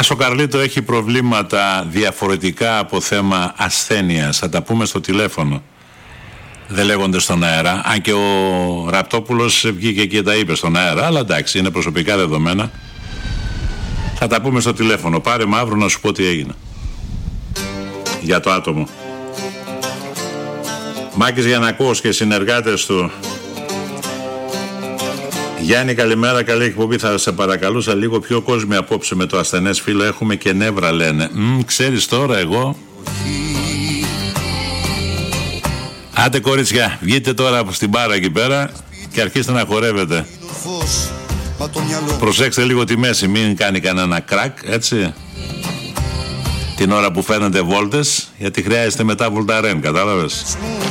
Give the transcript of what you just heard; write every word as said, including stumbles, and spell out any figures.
Ένας ο Καρλίτο έχει προβλήματα διαφορετικά από θέμα ασθένειας. Θα τα πούμε στο τηλέφωνο. Δεν λέγονται στον αέρα. Αν και ο Ραπτόπουλος βγήκε και τα είπε στον αέρα. Αλλά εντάξει, είναι προσωπικά δεδομένα. Θα τα πούμε στο τηλέφωνο. Πάρε Μαύρο να σου πω τι έγινε για το άτομο. Μάκης Γιαννακός και οι συνεργάτες του. Γιάννη, καλημέρα, καλή εκπομπή. Θα σε παρακαλούσα λίγο πιο κόσμο απόψε με το ασθενές φίλο. Έχουμε και νεύρα, λένε. Μ, ξέρεις τώρα εγώ. Άντε κορίτσια, βγείτε τώρα από στην μπάρα εκεί πέρα και αρχίστε να χορεύετε. Προσέξτε λίγο τη μέση, μην κάνει κανένα κρακ, έτσι. Την ώρα που φαίνονται βόλτες, γιατί χρειάζεται μετά βολταρέν, κατάλαβες.